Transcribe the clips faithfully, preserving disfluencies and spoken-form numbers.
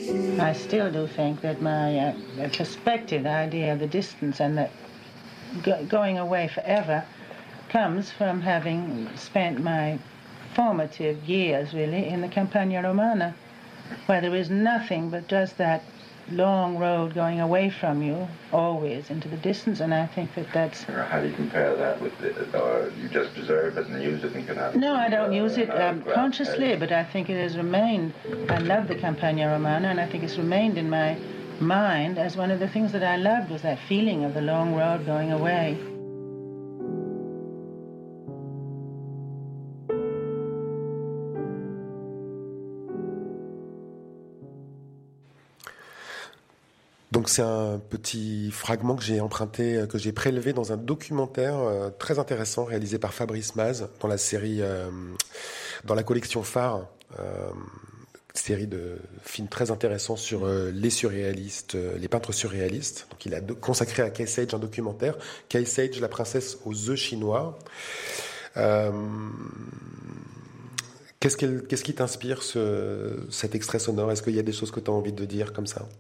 I still do think that my uh, perspective, the idea of the distance and the go- going away forever comes from having spent my formative years, really, in the Campagna Romana, where there is nothing but just that long road going away from you, always into the distance, and I think that that's... How do you compare that with the, or you just preserve it and use it and can have it? No, I don't use it um, consciously, but I think it has remained. I love the Campagna Romana, and I think it's remained in my mind as one of the things that I loved, was that feeling of the long road going away. Donc c'est un petit fragment que j'ai emprunté, que j'ai prélevé dans un documentaire euh, très intéressant réalisé par Fabrice Maz dans la série, euh, dans la collection Phare, euh, série de films très intéressants sur euh, les surréalistes, euh, les peintres surréalistes. Donc il a de, consacré à Kay Sage un documentaire, Kay Sage, la princesse aux œufs chinois. Euh, qu'est-ce, qu'elle, qu'est-ce qui t'inspire ce, cet extrait sonore? Est-ce qu'il y a des choses que tu as envie de dire comme ça?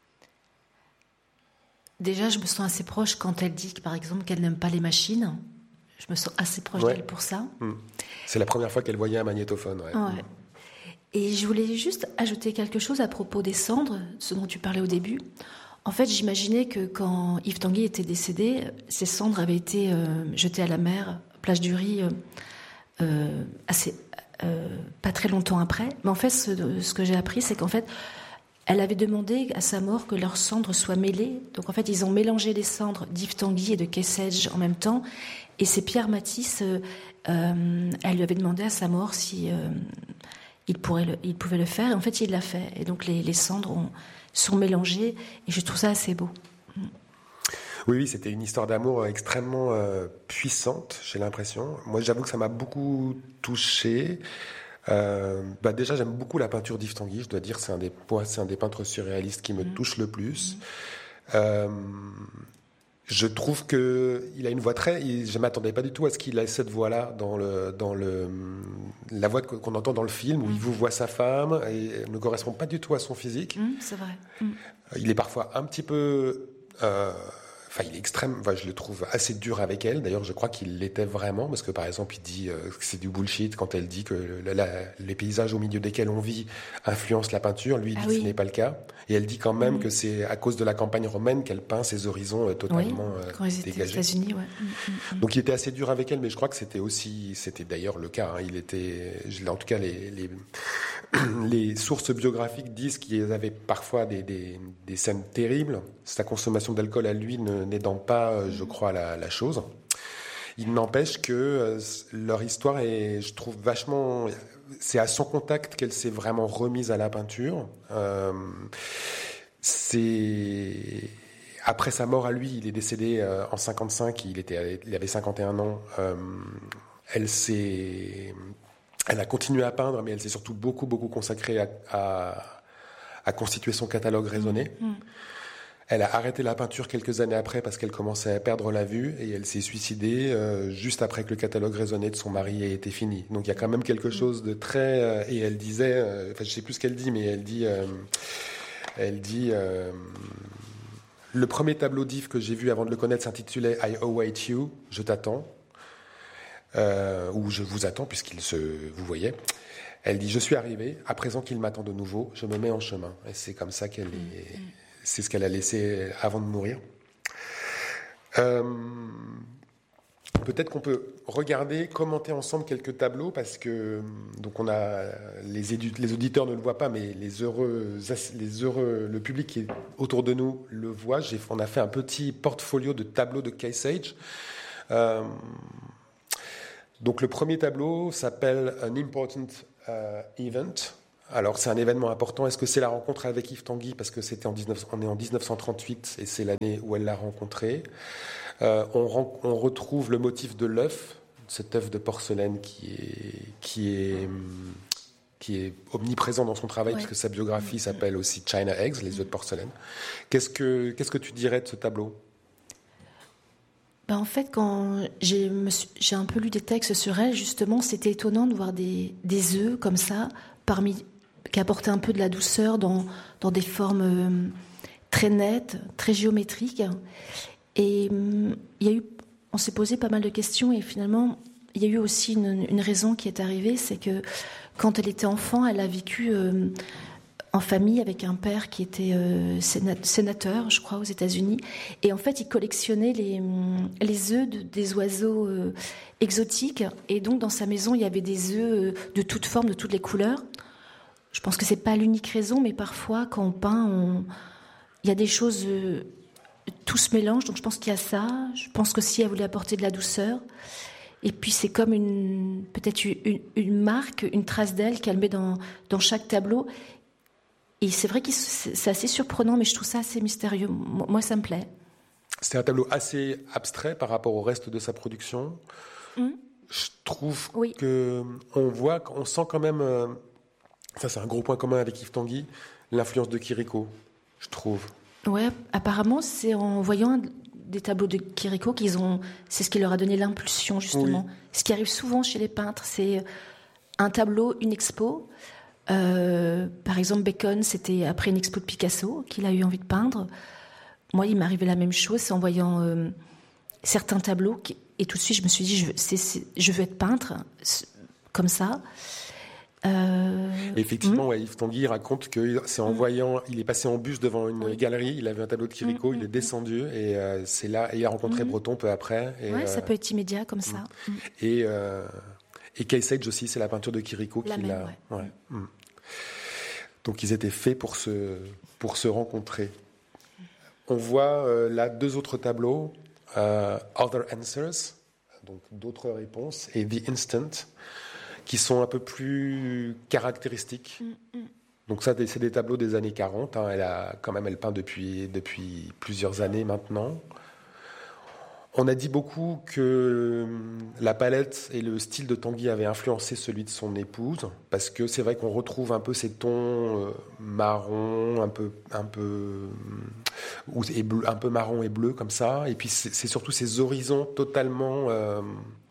Déjà, je me sens assez proche quand elle dit, par exemple, qu'elle n'aime pas les machines. Je me sens assez proche ouais. d'elle pour ça. Mmh. C'est la première fois qu'elle voyait un magnétophone. Ouais. Ouais. Et je voulais juste ajouter quelque chose à propos des cendres, ce dont tu parlais au début. En fait, j'imaginais que quand Yves Tanguy était décédé, ses cendres avaient été euh, jetées à la mer, plage du Riz, euh, euh, assez, euh, pas très longtemps après. Mais en fait, ce, ce que j'ai appris, c'est qu'en fait, elle avait demandé à sa mort que leurs cendres soient mêlées. Donc en fait, ils ont mélangé les cendres d'Yves Tanguy et de Kay Sage en même temps. Et c'est Pierre Matisse, euh, euh, elle lui avait demandé à sa mort si euh, il, pourrait le, il pouvait le faire. Et en fait, il l'a fait. Et donc les, les cendres ont, sont mélangées. Et je trouve ça assez beau. Oui, oui, c'était une histoire d'amour extrêmement euh, puissante, j'ai l'impression. Moi, j'avoue que ça m'a beaucoup touché. Euh, bah déjà j'aime beaucoup la peinture d'Yves Tanguy, je dois dire c'est un des c'est un des peintres surréalistes qui me mmh. touche le plus. Mmh. Euh, je trouve que il a une voix très, je m'attendais pas du tout à ce qu'il ait cette voix là dans le dans le la voix qu'on entend dans le film où mmh. il vous voit sa femme et elle ne correspond pas du tout à son physique. Mmh, c'est vrai. Mmh. Il est parfois un petit peu euh, Enfin, il est extrême, enfin, je le trouve assez dur avec elle. D'ailleurs, je crois qu'il l'était vraiment, parce que par exemple, il dit euh, que c'est du bullshit quand elle dit que la, la, les paysages au milieu desquels on vit influencent la peinture. Lui, il dit ah, que oui. ce n'est pas le cas. Et elle dit quand même oui. que c'est à cause de la campagne romaine qu'elle peint ses horizons euh, totalement oui, quand ils dégagés. Étaient aux États-Unis, ouais. mmh, mmh. Donc, il était assez dur avec elle, mais je crois que c'était aussi, c'était d'ailleurs le cas. Hein. Il était, en tout cas, les, les, les sources biographiques disent qu'il avait parfois des, des, des scènes terribles. Sa consommation d'alcool à lui ne n'aidant pas, je crois, la, la chose. Il n'empêche que euh, leur histoire est, je trouve, vachement... C'est à son contact qu'elle s'est vraiment remise à la peinture. Euh, c'est... Après sa mort à lui, il est décédé euh, en cinquante-cinq, il, était, il avait cinquante et un ans. Euh, elle s'est... Elle a continué à peindre, mais elle s'est surtout beaucoup, beaucoup consacrée à, à, à constituer son catalogue raisonné. Mmh. Elle a arrêté la peinture quelques années après parce qu'elle commençait à perdre la vue et elle s'est suicidée euh, juste après que le catalogue raisonné de son mari ait été fini. Donc il y a quand même quelque chose de très... Euh, et elle disait... Euh, enfin, je sais plus ce qu'elle dit, mais elle dit... Euh, elle dit... Euh, le premier tableau d'Yves que j'ai vu avant de le connaître s'intitulait « I await you », « Je t'attends euh, », ou « Je vous attends » puisqu'il se... Vous voyez. Elle dit « Je suis arrivée, à présent qu'il m'attend de nouveau, je me mets en chemin ». Et c'est comme ça qu'elle est... C'est ce qu'elle a laissé avant de mourir. Euh, peut-être qu'on peut regarder, commenter ensemble quelques tableaux, parce que donc on a les, édu- les auditeurs ne le voient pas, mais les heureux, les heureux, le public qui est autour de nous le voit. J'ai, on a fait un petit portfolio de tableaux de Kay Sage. Euh, donc le premier tableau s'appelle An Important uh, Event. Alors, c'est un événement important. Est-ce que c'est la rencontre avec Yves Tanguy? Parce que c'était en dix-neuf, on est en dix-neuf cent trente-huit et c'est l'année où elle l'a rencontré. Euh, on, on retrouve le motif de l'œuf, cet œuf de porcelaine qui est, qui est, qui est omniprésent dans son travail, ouais. puisque sa biographie s'appelle aussi China Eggs, les œufs de porcelaine. Qu'est-ce que, qu'est-ce que tu dirais de ce tableau? Ben en fait, quand j'ai, j'ai un peu lu des textes sur elle, justement, c'était étonnant de voir des, des œufs comme ça, parmi qui apportait un peu de la douceur dans, dans des formes euh, très nettes, très géométriques. Et euh, il y a eu, on s'est posé pas mal de questions et finalement, il y a eu aussi une, une raison qui est arrivée, c'est que quand elle était enfant, elle a vécu euh, en famille avec un père qui était euh, sénateur, je crois, aux États-Unis. Et en fait, il collectionnait les, les œufs de, des oiseaux euh, exotiques. Et donc, dans sa maison, il y avait des œufs de toutes formes, de toutes les couleurs. Je pense que c'est pas l'unique raison, mais parfois, quand on peint, on... il y a des choses... Euh, tout se mélange, donc je pense qu'il y a ça. Je pense qu'aussi, elle voulait apporter de la douceur. Et puis, c'est comme une, peut-être une, une marque, une trace d'elle qu'elle met dans, dans chaque tableau. Et c'est vrai que c'est assez surprenant, mais je trouve ça assez mystérieux. Moi, ça me plaît. C'est un tableau assez abstrait par rapport au reste de sa production. Mmh. Je trouve oui. que on voit, on sent quand même, euh, ça c'est un gros point commun avec Yves Tanguy, l'influence de Chirico, je trouve. Ouais, apparemment c'est en voyant des tableaux de Chirico qu'ils ont, c'est ce qui leur a donné l'impulsion justement. Oui. Ce qui arrive souvent chez les peintres, c'est un tableau, une expo. Euh, par exemple, Bacon, c'était après une expo de Picasso qu'il a eu envie de peindre. Moi, il m'est arrivé la même chose, c'est en voyant euh, certains tableaux qui, et tout de suite, je me suis dit, je veux, c'est, c'est, je veux être peintre comme ça. Euh... Effectivement, mmh. ouais, Yves Tanguy raconte que c'est en mmh. voyant, il est passé en bus devant une oui. galerie, il a vu un tableau de Chirico, mmh. il est descendu et euh, c'est là, et il a rencontré mmh. Breton peu après. Et, ouais, euh, ça peut être immédiat comme ça. Mmh. Et euh, et Case Age aussi, c'est la peinture de Chirico la qui même, l'a. Ouais. Ouais. Mmh. Donc ils étaient faits pour se pour se rencontrer. On voit euh, là deux autres tableaux, euh, Other Answers, donc d'autres réponses, et The Instant, qui sont un peu plus caractéristiques. Mm, mm. Donc ça, c'est des tableaux des années quarante. Hein. Elle a quand même, elle peint depuis depuis plusieurs années maintenant. On a dit beaucoup que la palette et le style de Tanguy avaient influencé celui de son épouse, parce que c'est vrai qu'on retrouve un peu ces tons euh, marron, un peu, un peu, ou, et bleu, un peu marron et bleu comme ça. Et puis c'est, c'est surtout ces horizons totalement, euh,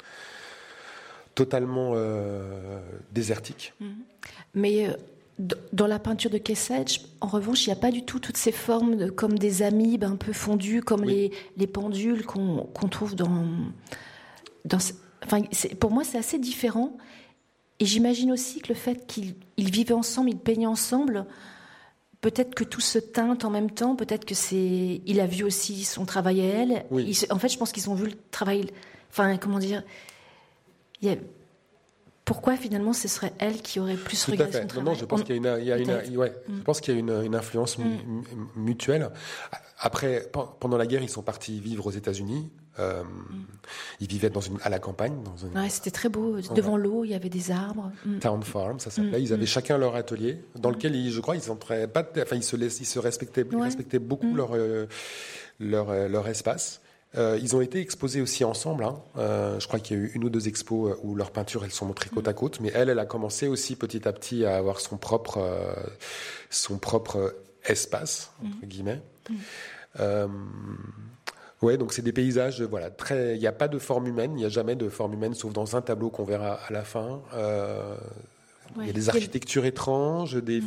totalement euh, désertiques. Mais euh... dans la peinture de Case Age, en revanche, il n'y a pas du tout toutes ces formes de, comme des amibes un peu fondues, comme oui. les, les pendules qu'on, qu'on trouve dans... dans enfin, c'est, pour moi, c'est assez différent. Et j'imagine aussi que le fait qu'ils ils vivaient ensemble, ils peignaient ensemble, peut-être que tout se teinte en même temps, peut-être que c'est... Il a vu aussi son travail à elle. Oui. Il, en fait, je pense qu'ils ont vu le travail... Enfin, comment dire... Il y a... Pourquoi finalement ce serait elle qui aurait plus Tout regardé à fait. son travail? Non, non, je pense On... qu'il y a une, il y a une, ouais, mm. je pense qu'il y a une, une influence mm. mu- mutuelle. Après, pendant la guerre, ils sont partis vivre aux États-Unis. Euh, mm. Ils vivaient dans une, à la campagne. Dans une... Ouais, c'était très beau. Devant ouais. l'eau, il y avait des arbres. Mm. Town Farm, ça s'appelait. Mm. Ils avaient mm. chacun leur atelier, dans mm. lequel, ils, je crois, ils entraient pas. Enfin, ils se laissaient, ils se respectaient, ouais. ils respectaient beaucoup mm. leur, euh, leur, euh, leur espace. Euh, ils ont été exposés aussi ensemble. Hein. Euh, je crois qu'il y a eu une ou deux expos où leurs peintures elles sont montrées côte à côte. Mais elle, elle a commencé aussi petit à petit à avoir son propre, euh, son propre espace entre guillemets. Mmh. Euh, ouais, donc c'est des paysages. Voilà, très. Il n'y a pas de forme humaine. Il n'y a jamais de forme humaine, sauf dans un tableau qu'on verra à la fin. Euh, ouais. Il y a des architectures étranges, des. Mmh.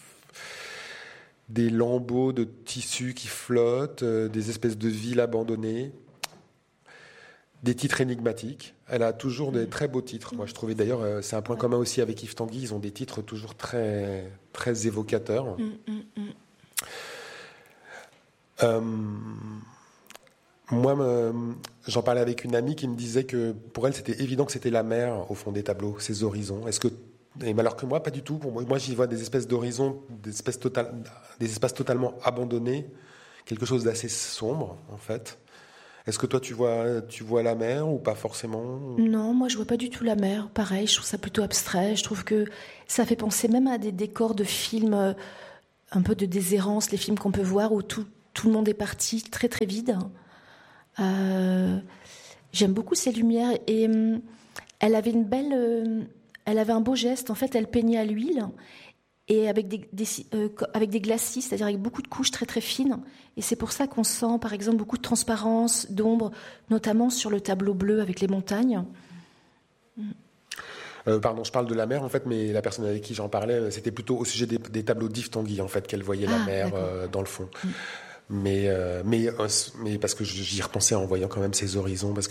Des lambeaux de tissus qui flottent, euh, des espèces de villes abandonnées, des titres énigmatiques. Elle a toujours des très beaux titres. Moi, je trouvais d'ailleurs, euh, c'est un point commun aussi avec Yves Tanguy, ils ont des titres toujours très, très évocateurs. Mm, mm, mm. Euh, moi, me, j'en parlais avec une amie qui me disait que pour elle, c'était évident que c'était la mer au fond des tableaux, ces horizons. Est-ce que Et alors que moi, pas du tout. Pour moi, moi, j'y vois des espèces d'horizons, des, espèces total, des espaces totalement abandonnés, quelque chose d'assez sombre, en fait. Est-ce que toi, tu vois, tu vois la mer ou pas forcément? Non, moi, je vois pas du tout la mer. Pareil, je trouve ça plutôt abstrait. Je trouve que ça fait penser même à des décors de films, un peu de déshérence, les films qu'on peut voir où tout, tout le monde est parti, très très vide. Euh, j'aime beaucoup ces lumières. Et euh, elle avait une belle... Euh, Elle avait un beau geste. En fait, elle peignait à l'huile et avec des, des, euh, avec des glacis, c'est-à-dire avec beaucoup de couches très très fines. Et c'est pour ça qu'on sent, par exemple, beaucoup de transparence, d'ombre, notamment sur le tableau bleu avec les montagnes. Euh, pardon, je parle de la mer en fait, mais la personne avec qui j'en parlais, c'était plutôt au sujet des, des tableaux d'Yves Tanguy en fait qu'elle voyait Ah, la mer d'accord. euh, dans le fond. Mm. Mais, euh, mais, euh, mais parce que j'y repensais en voyant quand même ces horizons, parce que